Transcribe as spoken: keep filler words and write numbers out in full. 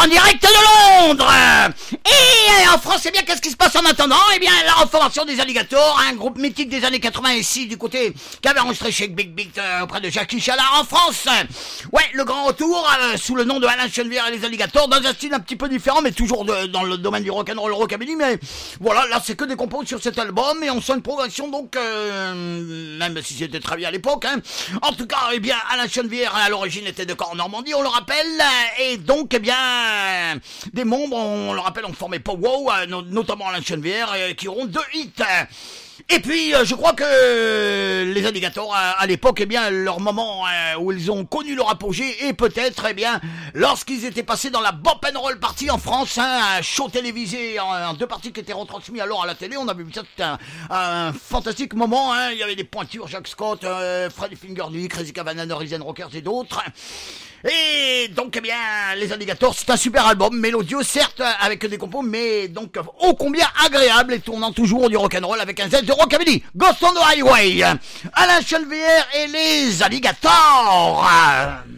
en direct de Londres. Et en France, eh bien, qu'est-ce qui se passe en attendant? Eh bien, la reformation des Alligators, un groupe mythique des années quatre-vingt-six du côté qui avait enregistré chez Big Big euh, auprès de Jackie Chalard en France. Ouais, le grand retour euh, sous le nom de Alain Chenevière et les Alligators, dans un style un petit peu différent, mais toujours de, dans le domaine du rock'n'roll rockabilly. Mais voilà, là, c'est que des compos sur cet album et on sent une progression, donc euh, même si c'était très bien à l'époque. Hein. En tout cas, eh bien, Alain Chenevière à l'origine était de Caen en Normandie, on le rappelle, et donc, eh bien, des membres, on le rappelle, ont formé Pow-Wow, notamment Alain Chenevière, qui auront deux hits. Et puis, euh, je crois que les Alligators, à, à l'époque, eh bien, leur moment euh, où ils ont connu leur apogée, et peut-être, eh bien, lorsqu'ils étaient passés dans la Bop and Roll Party en France, hein, un show télévisé en, en deux parties qui étaient retransmis alors à la télé, on avait vu ça, c'était un, un fantastique moment, hein, il y avait des pointures, Jacques Scott, euh, Freddy Fingerly, Crazy Cavanagh, Norwegian Rockers et d'autres. Et donc, eh bien, les Alligators, c'est un super album, mélodieux, certes, avec des compos, mais donc, ô combien agréable et tournant toujours du rock'n'roll avec un Z de rockabilly. Ghost on the Highway, Alain Chenevière et les Alligators.